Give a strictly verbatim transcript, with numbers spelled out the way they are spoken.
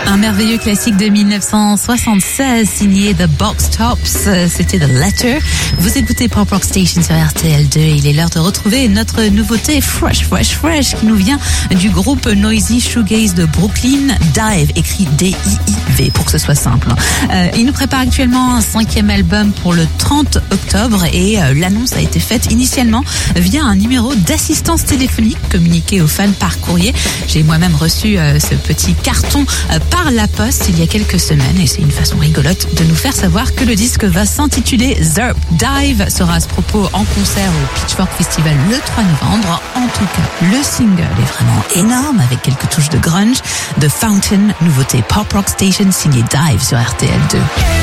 Un merveilleux classique de mille neuf cent soixante-seize signé The Box Tops, c'était The Letter. Vous écoutez Pop Rock Station sur R T L deux et il est l'heure de retrouver notre nouveauté Fresh, Fresh, Fresh qui nous vient du groupe Noisy Shoegaze de Brooklyn, Dive, écrit D I I V pour que ce soit simple. Euh, il nous prépare actuellement un cinquième album pour le trente octobre et euh, l'annonce a été faite initialement via un numéro d'assistance téléphonique communiqué aux fans par courrier. J'ai moi-même reçu euh, ce petit carton euh, par la poste il y a quelques semaines et c'est une façon rigolote de nous faire savoir que le disque va s'intituler Zerp. Dive sera à ce propos en concert au Pitchfork Festival le trois novembre. En tout cas, le single est vraiment énorme avec quelques touches de grunge. The Fountain, nouveauté Pop Rock Station signée Dive sur R T L deux.